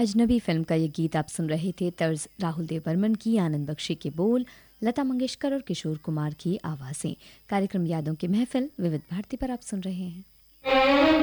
अजनबी फिल्म का ये गीत आप सुन रहे थे। तर्ज राहुल देव बर्मन की, आनंद बख्शी के बोल, लता मंगेशकर और किशोर कुमार की आवाज़ें। कार्यक्रम यादों की महफिल विविध भारती पर आप सुन रहे हैं।